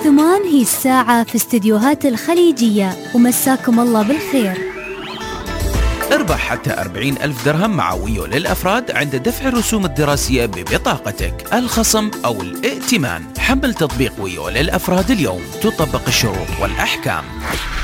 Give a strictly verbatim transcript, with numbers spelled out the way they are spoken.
ائتمان هي الساعة في استديوهات الخليجية، ومساكم الله بالخير. اربح حتى أربعين ألف درهم مع ويو للأفراد عند دفع الرسوم الدراسية ببطاقتك. الخصم أو الائتمان. حمل تطبيق ويو للأفراد اليوم، تطبق الشروط والأحكام.